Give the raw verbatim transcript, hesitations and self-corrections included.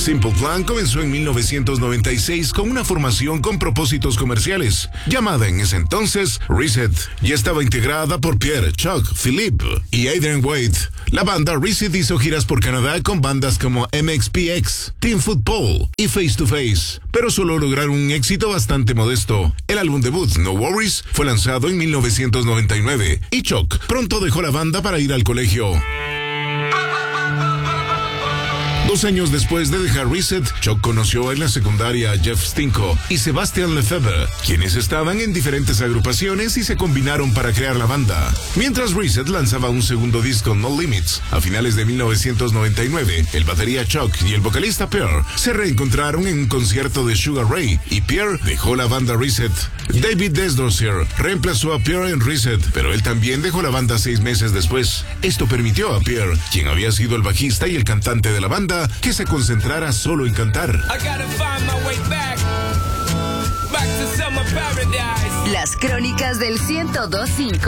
Simple Plan comenzó en mil novecientos noventa y seis con una formación con propósitos comerciales, llamada en ese entonces Reset, y estaba integrada por Pierre, Chuck, Philippe y Adrian Wade. La banda Reset hizo giras por Canadá con bandas como M X P X, Team Football y Face to Face, pero solo lograron un éxito bastante modesto. El álbum debut, No Worries, fue lanzado en mil novecientos noventa y nueve y Chuck pronto dejó la banda para ir al colegio. Dos años después de dejar Reset, Chuck conoció en la secundaria a Jeff Stinko y Sebastian Lefebvre, quienes estaban en diferentes agrupaciones y se combinaron para crear la banda. Mientras Reset lanzaba un segundo disco, No Limits, a finales de mil novecientos noventa y nueve, el batería Chuck y el vocalista Pierre se reencontraron en un concierto de Sugar Ray y Pierre dejó la banda Reset. David Desdosier reemplazó a Pierre en Reset, pero él también dejó la banda seis meses después. Esto permitió a Pierre, quien había sido el bajista y el cantante de la banda, que se concentrara solo en cantar. Las crónicas del ciento dos punto cinco.